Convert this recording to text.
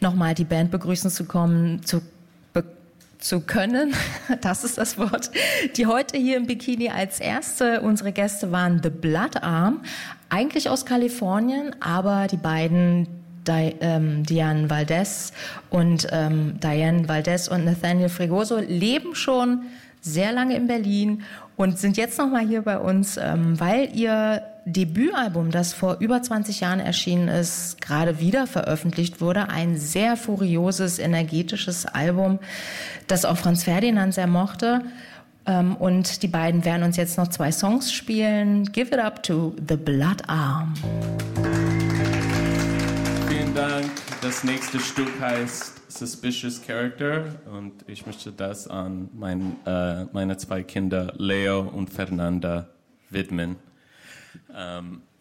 nochmal die Band begrüßen zu können, das ist das Wort, die heute hier im Bikini als erste unsere Gäste waren The Blood Arm, eigentlich aus Kalifornien, aber die beiden Diane Valdez und Nathaniel Fregoso leben schon sehr lange in Berlin und sind jetzt nochmal hier bei uns, weil ihr Debütalbum, das vor über 20 Jahren erschienen ist, gerade wieder veröffentlicht wurde. Ein sehr furioses, energetisches Album, das auch Franz Ferdinand sehr mochte. Und die beiden werden uns jetzt noch 2 Songs spielen. Give it up to The Blood Arm. Vielen Dank. Das nächste Stück heißt Suspicious Character und ich möchte das an meine 2 Kinder Leo und Fernanda widmen.